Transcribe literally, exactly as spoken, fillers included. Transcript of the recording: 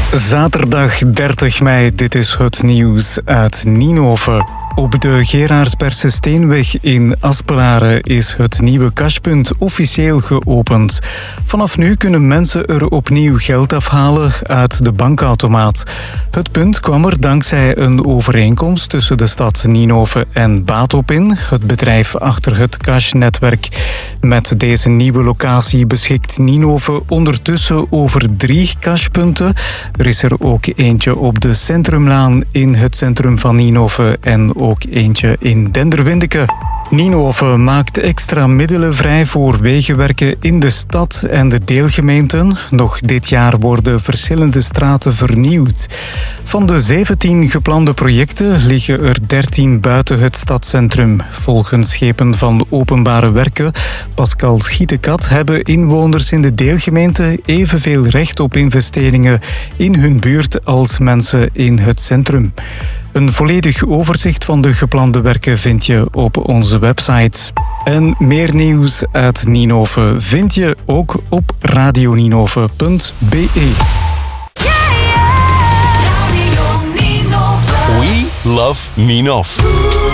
Zaterdag dertig mei, dit is het nieuws uit Ninove. Op de Gerardsbergse Steenweg in Aspelaren is het nieuwe cashpunt officieel geopend. Vanaf nu kunnen mensen er opnieuw geld afhalen uit de bankautomaat. Het punt kwam er dankzij een overeenkomst tussen de stad Ninove en Batopin, het bedrijf achter het cash-netwerk. Met deze nieuwe locatie beschikt Ninove ondertussen over drie cashpunten. Er is er ook eentje op de Centrumlaan in het centrum van Ninove en ook eentje in Denderwindeke. Ninove maakt extra middelen vrij voor wegenwerken in de stad en de deelgemeenten. Nog dit jaar worden verschillende straten vernieuwd. Van de zeventien geplande projecten liggen er dertien buiten het stadscentrum. Volgens schepen van openbare werken Pascal Schietekat hebben inwoners in de deelgemeente evenveel recht op investeringen in hun buurt als mensen in het centrum. Een volledig overzicht van de geplande werken vind je op onze website. En meer nieuws uit Ninove vind je ook op radioninove punt b e. We love Ninove.